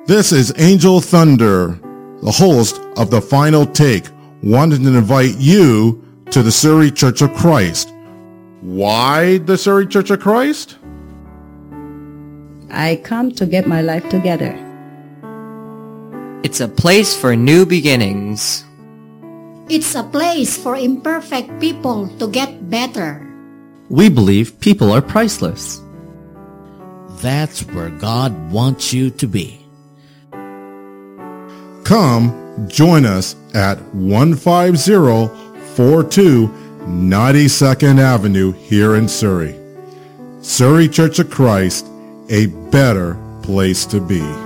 This is Angel Thunder, the host of The Final Take, wanting to invite you to the Surrey Church of Christ. Why the Surrey Church of Christ? I come to get my life together. It's a place for new beginnings. It's a place for imperfect people to get better. We believe people are priceless. That's where God wants you to be. Come join us at 15042 92nd Avenue here in Surrey. Surrey Church of Christ, a better place to be.